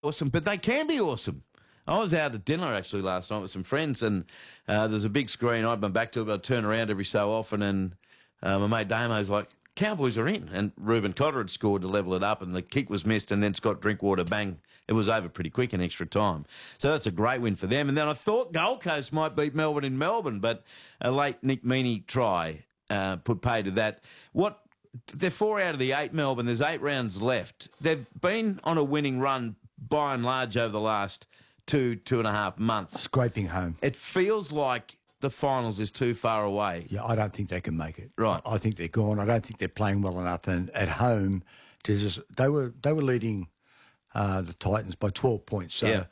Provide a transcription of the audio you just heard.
awesome, but they can be awesome. I was out at dinner actually last night with some friends, and there's a big screen. I had my back to it, but I'd turn around every so often, and my mate Damo's like, Cowboys are in. And Ruben Cotter had scored to level it up, and the kick was missed, and then Scott Drinkwater, bang, it was over pretty quick in extra time. So that's a great win for them. And then I thought Gold Coast might beat Melbourne in Melbourne, but a late Nick Meaney try put pay to that. They're 4 out of the 8, Melbourne. There's 8 rounds left. They've been on a winning run by and large over the last 2.5 months. Scraping home. It feels like the finals is too far away. Yeah, I don't think they can make it. Right. I think they're gone. I don't think they're playing well enough. And at home, they were leading the Titans by 12 points. So yeah.